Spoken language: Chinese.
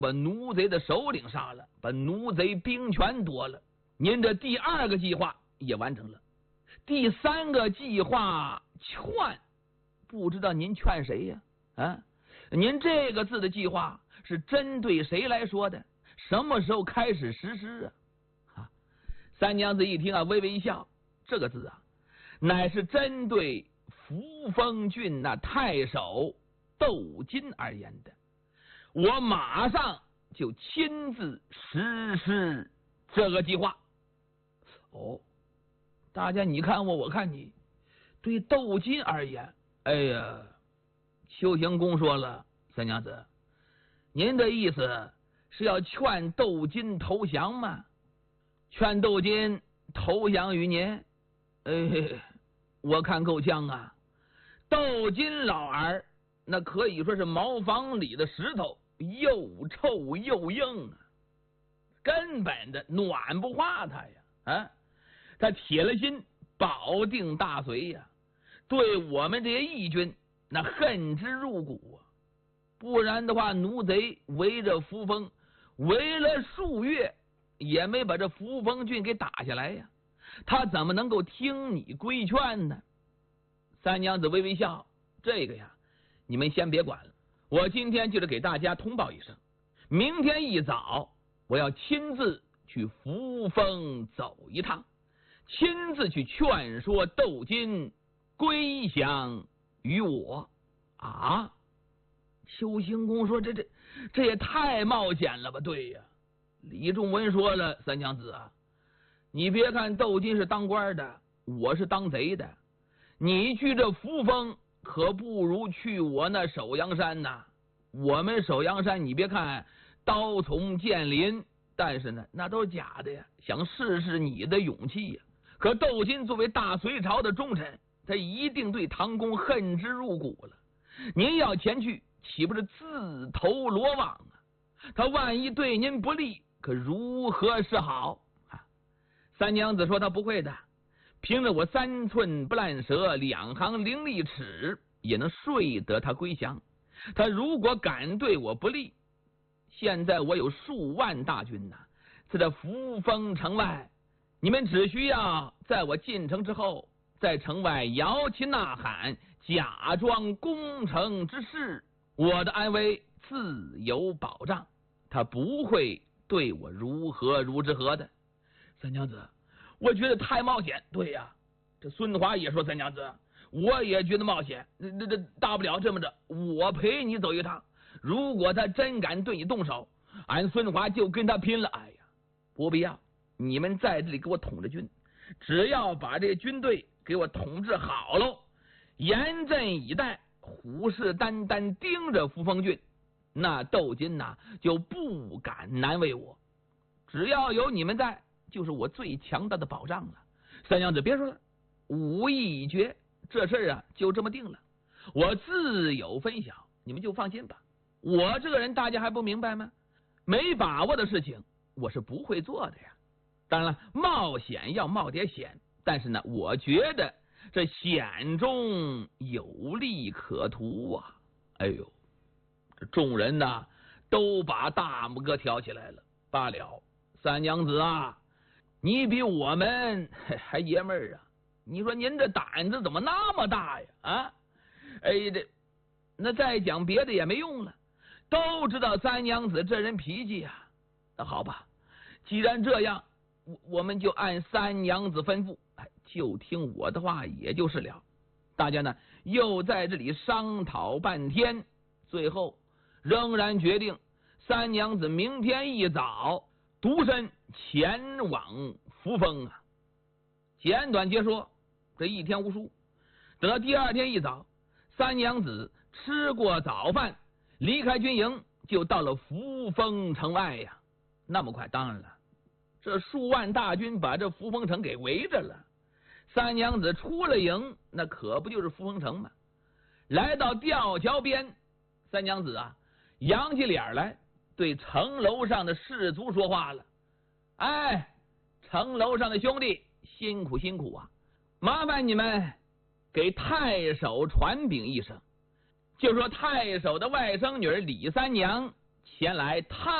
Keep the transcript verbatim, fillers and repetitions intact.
把奴贼的首领杀了，把奴贼兵权夺了。您这第二个计划也完成了，第三个计划劝，不知道您劝谁呀？啊，您这个字的计划是针对谁来说的？什么时候开始实施啊？啊，三娘子一听啊，微微一笑，这个字啊，乃是针对扶风郡那太守窦金而言的。我马上就亲自实施这个计划。哦，大家你看我，我看你，对窦金而言，哎呀，秋行公说了，三娘子，您的意思是要劝窦金投降吗？劝窦金投降于您？哎，我看够呛啊！窦金老儿那可以说是茅房里的石头，又臭又硬啊，根本的暖不化他呀！啊，他铁了心保定大隋呀，对我们这些义军那恨之入骨啊！不然的话，奴贼围着扶风围了数月，也没把这扶风郡给打下来呀，他怎么能够听你规劝呢？三娘子微微笑，这个呀，你们先别管了，我今天就是给大家通报一声，明天一早我要亲自去扶风走一趟，亲自去劝说窦金归降于我啊！邱兴公说：“这这这也太冒险了吧？”对呀，李仲文说了：“三娘子啊，你别看窦金是当官的，我是当贼的，你去这扶风可不如去我那首阳山呐。我们首阳山，你别看刀从剑林，但是呢，那都是假的呀。想试试你的勇气呀。可窦金作为大隋朝的忠臣，他一定对唐公恨之入骨了。您要前去，岂不是自投罗网啊？他万一对您不利，可如何是好啊？”三娘子说：“他不会的，凭着我三寸不烂舌，两行伶俐齿，也能说得他归降。他如果敢对我不利，现在我有数万大军呐、啊，在这扶风城外，你们只需要在我进城之后，在城外摇旗呐喊，假装攻城之势，我的安危自有保障，他不会对我如何如之何的。”三娘子，我觉得太冒险。对呀，这孙华也说：“三娘子，我也觉得冒险。这这大不了这么着，我陪你走一趟。如果他真敢对你动手，俺孙华就跟他拼了。”哎呀，不必要，你们在这里给我统着军，只要把这军队给我统治好喽，严阵以待，虎视眈眈盯着扶风郡，那窦金呐、啊、就不敢难为我。只要有你们在，就是我最强大的保障了。三娘子别说了，武艺已决，这事儿啊就这么定了，我自有分晓，你们就放心吧。我这个人大家还不明白吗？没把握的事情我是不会做的呀。当然了，冒险要冒点险，但是呢，我觉得这险中有利可图啊。哎呦，这众人呐都把大拇哥挑起来了。罢了，三娘子啊，你比我们还爷们儿啊！你说您这胆子怎么那么大呀？啊，哎，这那再讲别的也没用了，都知道三娘子这人脾气呀、啊。那好吧，既然这样，我我们就按三娘子吩咐，哎，就听我的话，也就是了。大家呢又在这里商讨半天，最后仍然决定三娘子明天一早独身前往扶风啊。简短截说，这一天无书。等到第二天一早，三娘子吃过早饭，离开军营，就到了扶风城外呀。那么快？当然了，这数万大军把这扶风城给围着了。三娘子出了营，那可不就是扶风城吗？来到吊桥边，三娘子啊扬起脸来，对城楼上的士卒说话了：“哎，城楼上的兄弟，辛苦辛苦啊！麻烦你们给太守传禀一声，就说太守的外甥女李三娘前来探